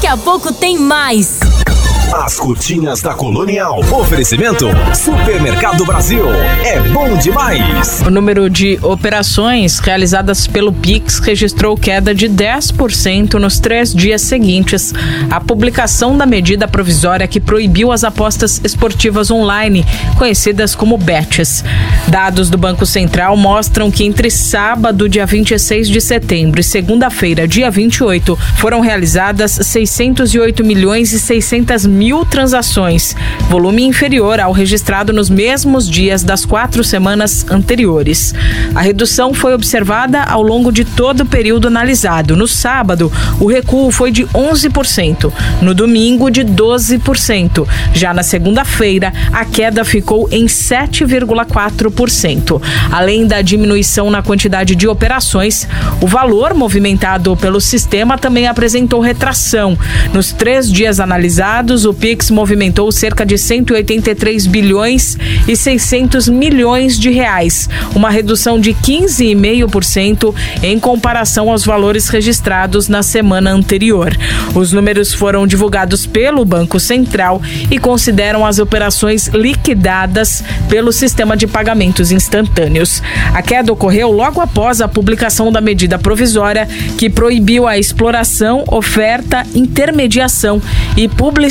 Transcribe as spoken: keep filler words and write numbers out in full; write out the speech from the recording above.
a pouco tem mais. As curtinhas da Colonial. Oferecimento Supermercado Brasil. É bom demais. O número de operações realizadas pelo Pix registrou queda de dez por cento nos três dias seguintes à publicação da medida provisória que proibiu as apostas esportivas online, conhecidas como bets. Dados do Banco Central mostram que entre sábado, dia vinte e seis de setembro, e segunda-feira, dia vinte e oito, foram realizadas seiscentos e oito milhões e seiscentas mil transações, volume inferior ao registrado nos mesmos dias das quatro semanas anteriores. A redução foi observada ao longo de todo o período analisado. No sábado, o recuo foi de onze por cento, no domingo de doze por cento. Já na segunda-feira, a queda ficou em sete vírgula quatro por cento. Além da diminuição na quantidade de operações, o valor movimentado pelo sistema também apresentou retração. Nos três dias analisados, o Pix movimentou cerca de cento e oitenta e três bilhões e seiscentos milhões de reais, uma redução de quinze vírgula cinco por cento em comparação aos valores registrados na semana anterior. Os números foram divulgados pelo Banco Central e consideram as operações liquidadas pelo sistema de pagamentos instantâneos. A queda ocorreu logo após a publicação da medida provisória que proibiu a exploração, oferta, intermediação e publicidade